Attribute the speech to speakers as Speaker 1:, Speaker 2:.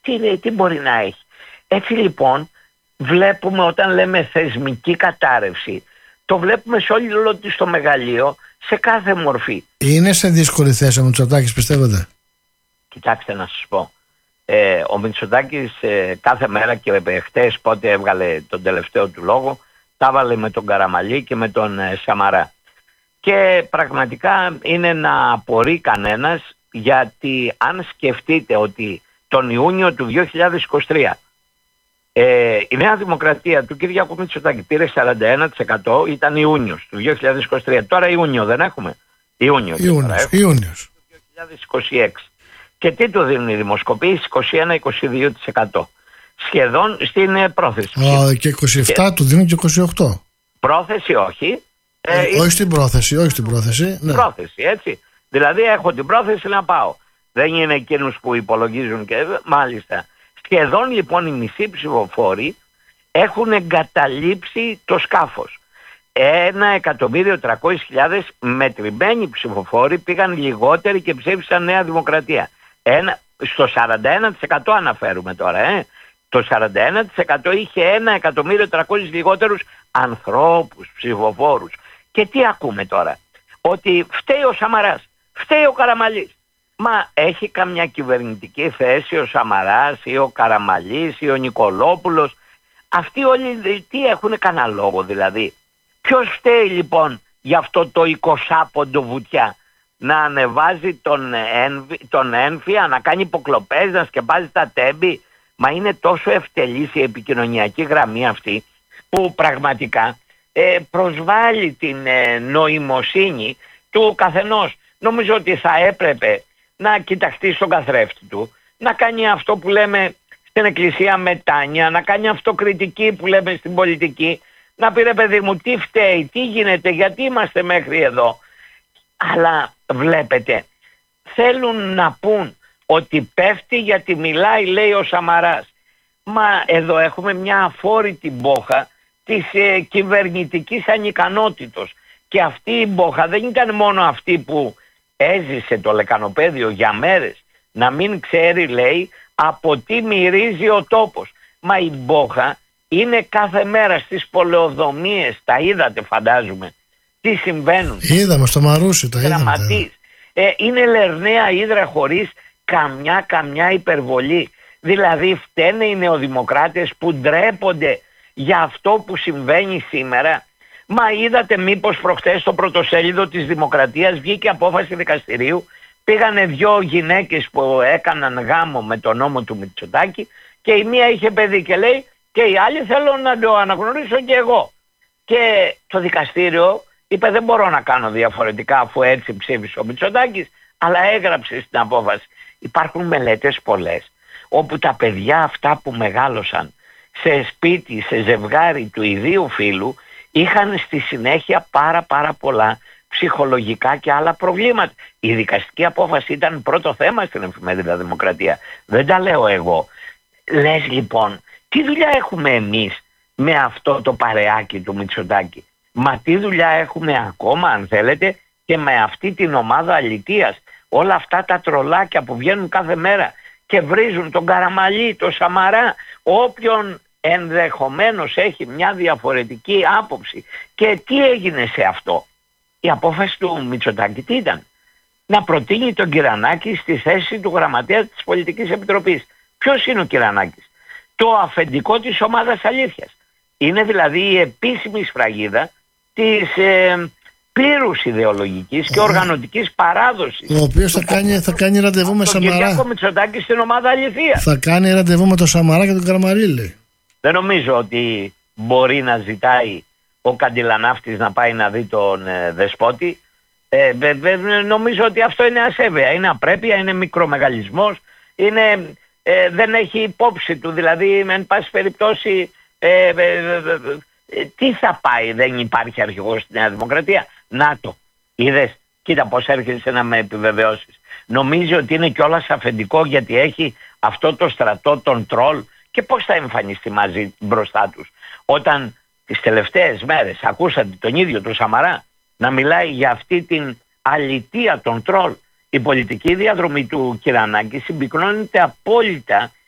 Speaker 1: τι μπορεί να έχει. Έτσι λοιπόν βλέπουμε, όταν λέμε θεσμική κατάρρευση, το βλέπουμε σε όλο το μεγαλείο, σε κάθε μορφή.
Speaker 2: Είναι σε δύσκολη θέση ο Μητσοτάκης, πιστεύετε?
Speaker 1: Κοιτάξτε να σας πω. Ο Μητσοτάκης κάθε μέρα, και χτες πότε έβγαλε τον τελευταίο του λόγο, τα έβαλε με τον Καραμαλή και με τον Σαμαρά. Και πραγματικά είναι να απορεί κανένας, γιατί αν σκεφτείτε ότι τον Ιούνιο του 2023 η Νέα Δημοκρατία του Κυριάκου Μητσοτάκη πήρε 41%, ήταν Ιούνιος του 2023. Τώρα Ιούνιο δεν έχουμε? Ιούνιος. 2026. Και τι του δίνουν οι δημοσκοπήσεις? 21-22%. Σχεδόν στην πρόθεση.
Speaker 2: Και 27 του δίνουν και 28.
Speaker 1: Πρόθεση όχι.
Speaker 2: Όχι στην πρόθεση. Ναι.
Speaker 1: Πρόθεση, έτσι. Δηλαδή έχω την πρόθεση να πάω. Δεν είναι εκείνους που υπολογίζουν και μάλιστα. Σχεδόν λοιπόν οι μισοί ψηφοφόροι έχουν εγκαταλείψει το σκάφος. 1.300.000 μετρημένοι ψηφοφόροι πήγαν λιγότεροι και ψήφισαν Νέα Δημοκρατία. Στο 41% αναφέρουμε τώρα. Το 41% είχε 1.300.000 λιγότερους ανθρώπους, ψηφοφόρους. Και τι ακούμε τώρα? Ότι φταίει ο Σαμαράς, φταίει ο Καραμαλής. Μα έχει καμιά κυβερνητική θέση ο Σαμαράς ή ο Καραμαλής ή ο Νικολόπουλος? Αυτοί όλοι τι έχουν κανένα λόγο δηλαδή? Ποιος φταίει λοιπόν για αυτό το 20ποντο βουτιά? Να ανεβάζει τον ένφια, να κάνει υποκλοπές, να σκεπάζει τα τέμπη? Μα είναι τόσο ευτελής η επικοινωνιακή γραμμή αυτή, που πραγματικά προσβάλλει την νοημοσύνη του καθενός. Νομίζω ότι θα έπρεπε να κοιταχτεί στον καθρέφτη του, να κάνει αυτό που λέμε στην εκκλησία μετάνοια, να κάνει αυτοκριτική που λέμε στην πολιτική, να πει ρε παιδί μου τι φταίει, τι γίνεται, γιατί είμαστε μέχρι εδώ. Αλλά βλέπετε, θέλουν να πούν ότι πέφτει γιατί μιλάει, λέει ο Σαμαράς. Μα εδώ έχουμε μια αφόρητη μπόχα της κυβερνητικής ανικανότητος. Και αυτή η μπόχα δεν ήταν μόνο αυτή που έζησε το λεκανοπέδιο για μέρες, να μην ξέρει, λέει, από τι μυρίζει ο τόπος. Μα η μπόχα είναι κάθε μέρα στις πολεοδομίες. Τα είδατε φαντάζομαι τι συμβαίνουν?
Speaker 2: Είδαμε στο Μαρούσι, τα είδαμε.
Speaker 1: Είναι λερναία ύδρα χωρίς καμιά υπερβολή. Δηλαδή φταίνε οι νεοδημοκράτες που ντρέπονται για αυτό που συμβαίνει σήμερα? Μα είδατε μήπως προχτές στο πρωτοσέλιδο της Δημοκρατίας βγήκε απόφαση δικαστηρίου? Πήγανε 2 γυναίκες που έκαναν γάμο με τον νόμο του Μητσοτάκη και η μία είχε παιδί και λέει και η άλλη θέλω να το αναγνωρίσω και εγώ. Και το δικαστήριο είπε δεν μπορώ να κάνω διαφορετικά αφού έτσι ψήφισε ο Μητσοτάκης, αλλά έγραψε στην απόφαση. Υπάρχουν μελέτες πολλές όπου τα παιδιά αυτά που μεγάλωσαν σε σπίτι, σε ζευγάρι του ιδίου φύλου είχαν στη συνέχεια πάρα πολλά ψυχολογικά και άλλα προβλήματα. Η δικαστική απόφαση ήταν πρώτο θέμα στην εφημερίδα Δημοκρατία. Δεν τα λέω εγώ. Λες λοιπόν, τι δουλειά έχουμε εμείς με αυτό το παρεάκι του Μητσοτάκη? Μα τι δουλειά έχουμε ακόμα, αν θέλετε, και με αυτή την ομάδα αλητείας? Όλα αυτά τα τρολάκια που βγαίνουν κάθε μέρα και βρίζουν τον Καραμαλή, τον Σαμαρά, όποιον ενδεχομένως έχει μια διαφορετική άποψη. Και τι έγινε σε αυτό? Η απόφαση του Μητσοτάκη τι ήταν? Να προτείνει τον Κυρανάκη στη θέση του γραμματέα της Πολιτικής Επιτροπής. Ποιος είναι ο Κυρανάκης? Το αφεντικό της ομάδας αλήθειας. Είναι δηλαδή η επίσημη σφραγίδα της πλήρους ιδεολογικής και οργανωτικής παράδοσης.
Speaker 2: Ο οποίος θα κάνει ραντεβού με Σαμαρά.
Speaker 1: Τον Κυριάκο Μητσοτάκη στην ομάδα αληθείας.
Speaker 2: Θα κάνει ραντεβού με τον Σαμαρά και τον Καραμαλή.
Speaker 1: Δεν νομίζω ότι μπορεί να ζητάει ο καντιλανάφτης να πάει να δει τον δεσπότη. Νομίζω ότι αυτό είναι ασέβεια, είναι απρέπεια, είναι μικρομεγαλισμός, δεν έχει υπόψη του, δηλαδή εν πάση περιπτώσει τι θα πάει? Δεν υπάρχει αρχηγός στη Νέα Δημοκρατία? Να το, είδες, κοίτα πως έρχεσαι να με επιβεβαιώσεις. Νομίζει ότι είναι κιόλας αφεντικό γιατί έχει αυτό το στρατό των τρόλ? Και πώς θα εμφανιστεί μαζί μπροστά τους? Όταν τις τελευταίες μέρες ακούσατε τον ίδιο τον Σαμαρά να μιλάει για αυτή την αλητεία των τρόλ? Η πολιτική διαδρομή του Κυρανάκη συμπυκνώνεται απόλυτα